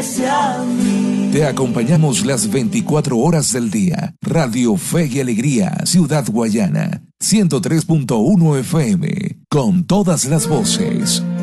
parece a mí. Te acompañamos las 24 horas del día. Radio Fe y Alegría, Ciudad Guayana, 103.1 FM, con todas las voces.